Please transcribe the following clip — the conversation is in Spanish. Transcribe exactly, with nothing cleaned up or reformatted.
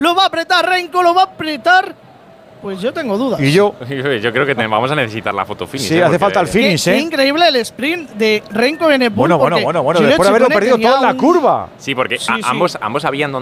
Lo va a apretar Renko, lo va a apretar. Pues yo tengo dudas. Y yo. Yo creo que te, vamos a necesitar la foto finish. Sí, ¿eh? hace falta el Qué, finish, qué ¿eh? increíble el sprint de Renko Benepool. Bueno, bueno, bueno, bueno. Después de haberlo perdido todo en la curva. Sí, porque Sí, a- sí. ambos, ambos habían